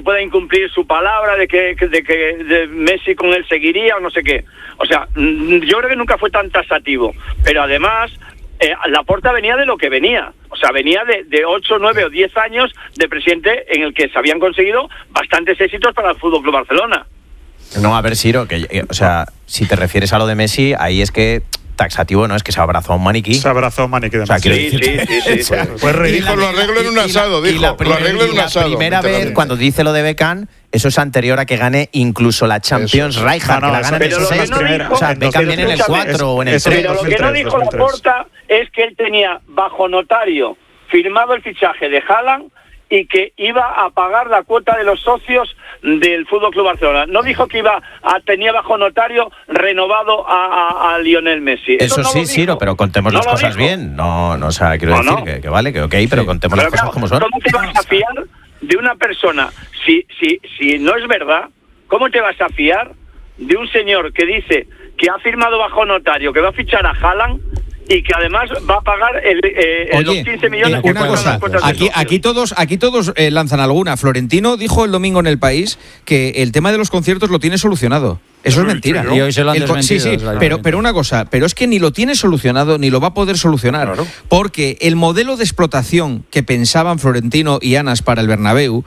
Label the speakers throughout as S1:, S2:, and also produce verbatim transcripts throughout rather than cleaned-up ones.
S1: pueda incumplir su palabra, de que, de que de Messi con él seguiría o no sé qué. O sea, yo creo que nunca fue tan taxativo, pero además eh, Laporta venía de lo que venía, o sea, venía de, de ocho, nueve o diez años de presidente en el que se habían conseguido bastantes éxitos para el Fútbol Club Barcelona.
S2: No, a ver, Siro, que, eh, o sea, si te refieres a lo de Messi, ahí es que taxativo no es que se abrazó a un maniquí.
S3: Se abrazó a un maniquí de
S2: o sea,
S3: Messi.
S1: Sí, sí, sí, sí, sí.
S4: Pues dijo, lo arreglo en un asado, dijo.
S2: La,
S4: lo arreglo en un
S2: la
S4: asado.
S2: primera vez, cuando dice lo de Beckham, eso es anterior a que gane incluso la Champions Rijkaard,
S3: no, no,
S2: que la gana en el
S1: pero
S2: seis.
S1: No dijo,
S2: o sea, Beckham viene en el cuatro o en el tres.
S1: Pero lo que no dijo Laporta es que él tenía bajo notario firmado el fichaje de Haaland y que iba a pagar la cuota de los socios del Fútbol Club Barcelona. No dijo que iba a tenía bajo notario renovado a, a, a Lionel Messi.
S2: Eso,
S1: Eso no
S2: sí, Ciro, pero contemos
S1: no
S2: las cosas
S1: dijo.
S2: bien. No, no, o sea, quiero
S1: No,
S2: decir
S1: no.
S2: Que, que vale, que ok, pero
S3: sí.
S2: contemos
S1: Pero
S2: las cosas
S1: claro,
S2: como son.
S1: ¿cómo te vas a fiar de una persona? Si, si, si no es verdad, ¿cómo te vas a fiar de un señor que dice que ha firmado bajo notario, que va a fichar a Haaland y que además va a pagar el, eh,
S5: Oye,
S1: los quince millones
S5: eh,
S1: que
S5: una
S1: cuestan
S5: cosa,
S1: las cuotas de
S5: aquí,
S1: socios?
S5: aquí todos, aquí todos eh, lanzan alguna. Florentino dijo el domingo en El País que el tema de los conciertos lo tiene solucionado. Eso es mentira.
S6: Y hoy se lo han
S5: El co-
S6: desmentido.
S5: Sí, sí, pero, pero una cosa, pero es que ni lo tiene solucionado ni lo va a poder solucionar.
S3: Claro.
S5: Porque el modelo de explotación que pensaban Florentino y Anas para el Bernabéu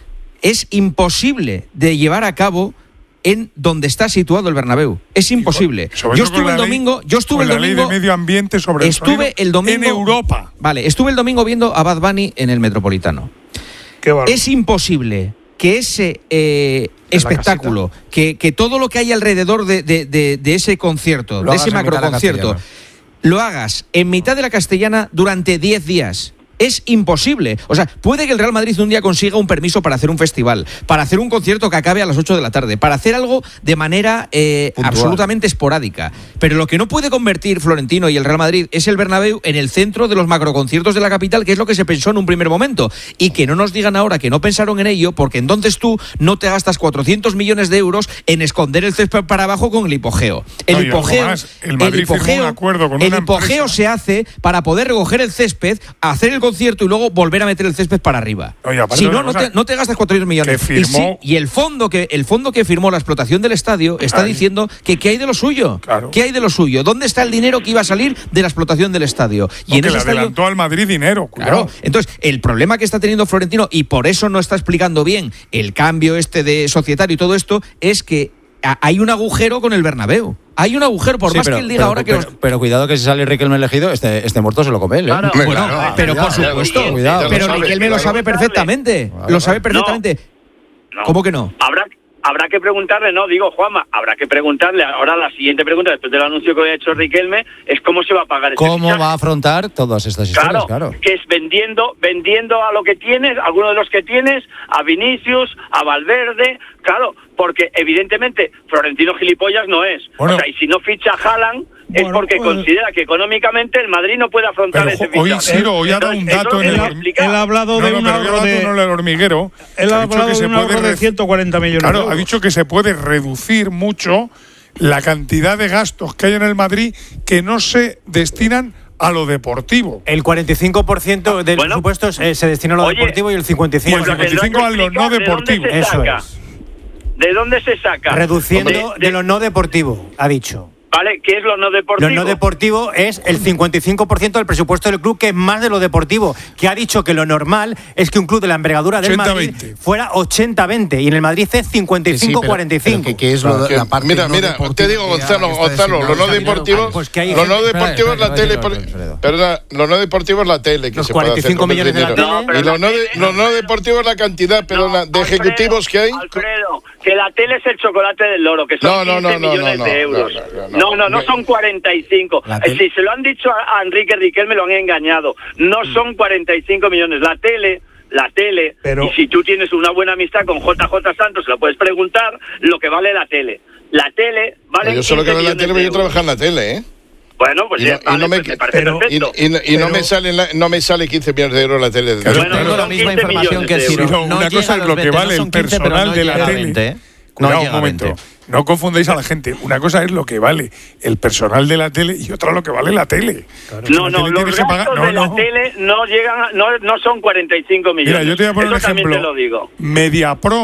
S5: es imposible de llevar a cabo en donde está situado el Bernabéu. Es imposible.
S3: Sobre
S5: Yo
S3: todo con
S5: estuve el
S3: la ley-
S5: domingo, yo estuve
S3: con
S5: el
S3: la ley
S5: domingo
S3: de medio ambiente sobre el
S5: estuve
S3: sonido
S5: el domingo
S3: en Europa.
S5: Vale, estuve el domingo viendo a Bad Bunny en el Metropolitano.
S3: Qué bárbaro.
S5: Es imposible que ese eh, espectáculo, que, que todo lo que hay alrededor de, de, de, de ese concierto,
S6: Lo
S5: de ese
S6: hagas en mitad de la
S5: macroconcierto,
S6: Castellana.
S5: lo hagas en mitad de la Castellana durante diez días. Es imposible. O sea, puede que el Real Madrid un día consiga un permiso para hacer un festival, para hacer un concierto que acabe a las ocho de la tarde, para hacer algo de manera eh, absolutamente esporádica. Pero lo que no puede convertir Florentino y el Real Madrid es el Bernabéu en el centro de los macroconciertos de la capital, que es lo que se pensó en un primer momento. Y que no nos digan ahora que no pensaron en ello, porque entonces tú no te gastas cuatrocientos millones de euros en esconder el césped para abajo con el hipogeo. El
S3: No, y algo
S5: hipogeo,
S3: más, el Madrid firmó
S5: hipogeo,
S3: un acuerdo con
S5: el
S3: una
S5: hipogeo
S3: empresa.
S5: se hace para poder recoger el césped, hacer el concierto y luego volver a meter el césped para arriba.
S3: Oye, aparte
S5: Si
S3: de
S5: no,
S3: una
S5: no
S3: cosa,
S5: te, no te gastas cuatrocientos millones.
S3: que firmó-
S5: Y, sí, y el fondo que el fondo que firmó la explotación del estadio está
S3: Claro.
S5: diciendo que qué hay de lo suyo.
S3: Claro.
S5: ¿Qué hay de lo suyo? ¿Dónde está el dinero que iba a salir de la explotación del estadio? Y
S3: No,
S5: en
S3: que
S5: ese
S3: le
S5: estadio,
S3: adelantó al Madrid dinero. Cuidado.
S5: claro. Entonces, el problema que está teniendo Florentino, y por eso no está explicando bien el cambio este de societario y todo esto, es que a- hay un agujero con el Bernabéu. Hay un agujero, por
S6: Sí,
S5: más
S6: pero,
S5: que él diga
S6: pero,
S5: ahora que...
S6: pero,
S5: los-
S6: pero cuidado que si sale Riquelme elegido, este, este muerto se lo come él, ¿eh?
S1: Claro.
S5: Bueno,
S4: Claro,
S5: pero por
S4: cuidado,
S5: supuesto,
S6: cuidado.
S5: pero
S4: Ya lo
S5: Riquelme lo
S4: sabe,
S5: sabe
S1: claro.
S5: perfectamente.
S6: Claro,
S5: Lo sabe
S6: claro.
S5: perfectamente.
S1: No.
S5: ¿Cómo que no?
S1: Habrá, habrá que preguntarle, no, digo, Juanma, habrá que preguntarle. Ahora la siguiente pregunta, después del anuncio que ha hecho Riquelme, es cómo se va a pagar ese
S6: ¿Cómo
S1: fichaje.
S6: va a afrontar todas estas
S1: Claro,
S6: historias? Claro.
S1: que es vendiendo, vendiendo a lo que tienes, a alguno de los que tienes, a Vinicius, a Valverde, claro, porque evidentemente Florentino gilipollas no es.
S3: Bueno.
S1: O sea, y si no ficha a Haaland es
S3: Bueno,
S1: porque
S3: pues-
S1: considera que económicamente el Madrid no puede afrontar
S3: Pero
S1: ese
S3: jo- hoy
S1: fichaje.
S3: Ciro hoy ha dado un
S1: Entonces,
S3: dato
S1: eso
S3: en el
S1: lo
S3: horm-
S1: tiene que explicar.
S4: Él ha hablado
S3: No,
S4: de
S3: no,
S4: un
S3: pero
S4: ahorro
S3: yo
S4: de...
S3: dato en el hormiguero.
S4: Él ha
S3: Ha dicho
S4: hablado
S3: que
S4: de
S3: se
S4: un
S3: puede
S4: ahorro de
S3: re-
S4: ciento cuarenta millones de
S3: Claro,
S4: euros.
S3: ha dicho que se puede reducir mucho la cantidad de gastos que hay en el Madrid que no se destinan a lo deportivo.
S7: El cuarenta y cinco por ciento del
S1: Bueno.
S7: presupuesto se, se destina a lo
S1: Oye,
S7: deportivo y el cincuenta y cinco por ciento
S1: Pues lo
S3: cincuenta y cinco
S1: tendrán
S3: a
S1: que
S3: lo no
S1: explicar de dónde
S3: deportivo.
S1: se
S7: Eso
S1: saca.
S7: es.
S1: ¿De dónde se saca?
S7: Reduciendo
S1: De-
S7: de,
S1: de-
S7: lo no deportivo, ha dicho.
S1: ¿Vale? ¿Qué es lo no deportivo?
S7: Lo no deportivo es el cincuenta y cinco por ciento del presupuesto del club, que es más de lo deportivo, que ha dicho que lo normal es que un club de la envergadura del
S3: ochenta
S7: Madrid
S3: veinte.
S7: fuera ochenta veinte y en el Madrid es cincuenta y cinco cuarenta y cinco.
S8: Que, que es lo,
S4: Que-
S8: la parte
S4: mira,
S8: no
S4: mira,
S8: deportiva
S4: te digo,
S8: que
S4: Gonzalo,
S8: está
S4: Gonzalo, lo no
S8: designado.
S4: deportivo,
S7: Pues que hay
S4: lo no
S7: gente-
S4: deportivo es la
S6: Espera,
S4: tele,
S6: espera,
S4: por-
S6: espera, espera.
S4: perdona, lo no deportivo es la tele que
S7: Los
S4: se puede hacer
S7: cuarenta y cinco
S4: con el
S7: millones de la
S4: dinero.
S1: tele. No, pero
S4: Y lo
S1: la
S4: no, de-
S1: tele-
S4: lo no deportivo es la cantidad, perdona, de
S1: Alfredo,
S4: ejecutivos que hay.
S1: Alfredo, que la tele es el chocolate del loro, que son
S4: No, no,
S1: quince
S4: no, no,
S1: millones
S4: no,
S1: de
S4: no,
S1: euros.
S4: no, no,
S1: No,
S4: no.
S1: no, no son cuarenta y cinco.
S8: La
S1: Eh,
S8: tele-
S1: Si se lo han dicho a, a Enrique Riquelme, lo han engañado. No son cuarenta y cinco millones. La tele, la tele,
S4: Pero-
S1: y si tú tienes una buena amistad con J J Santos, se lo puedes preguntar lo que vale la tele. La tele vale
S4: Yo solo que veo la tele, pero yo trabajo en la tele, ¿eh?
S1: Bueno, pues
S4: Y
S1: ya
S4: no-
S1: está,
S4: y no me-
S1: pues me parece
S4: pero- Y,
S1: perfecto.
S4: y- y no
S3: Pero-
S4: me sale la- no me sale quince millones de euros la tele.
S3: Claro,
S1: Bueno,
S2: Tengo
S1: son
S2: la misma
S1: quince
S2: información que el
S1: millones de
S2: Ciro.
S1: euros.
S3: Pero
S2: No
S3: una
S2: llega
S3: cosa
S2: a
S3: es
S2: los
S3: lo que
S2: veinte,
S3: vale
S2: no
S3: el
S2: son quince, pero
S3: personal
S2: no
S3: de la
S2: llega a
S3: tele.
S2: veinte, ¿eh? No
S3: Cuidado,
S2: llega
S3: un
S2: a
S3: momento.
S2: veinte.
S3: No confundáis a la gente. Una cosa es lo que vale el personal de la tele y otra lo que vale la tele.
S1: No,
S3: La
S1: no,
S3: tele
S1: los
S3: tienes que pagar-
S1: gastos
S3: no,
S1: de la
S3: no.
S1: tele no llegan, a- no, no son cuarenta y cinco millones.
S3: Mira, yo te voy a poner
S1: Eso
S3: un
S1: también
S3: ejemplo.
S1: te lo digo.
S3: Mediapro